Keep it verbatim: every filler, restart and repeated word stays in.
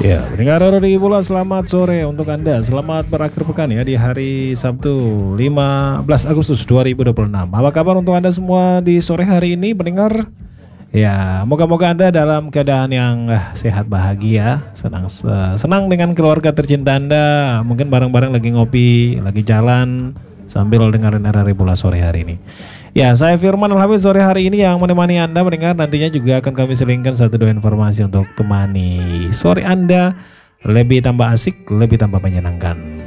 Ya, pendengar Rori Bola, selamat sore untuk Anda. Selamat berakhir pekan ya di hari Sabtu lima belas Agustus dua ribu dua puluh enam. Apa kabar untuk Anda semua di sore hari ini, pendengar? Ya, moga-moga Anda dalam keadaan yang eh, sehat, bahagia, senang senang dengan keluarga tercinta Anda. Mungkin bareng-bareng lagi ngopi, lagi jalan sambil dengerin Rori Bola sore hari ini. Ya, saya Firman Alhamid sore hari ini yang menemani Anda mendengar. Nantinya juga akan kami selingkan satu dua informasi untuk temani sore Anda lebih tambah asik, lebih tambah menyenangkan.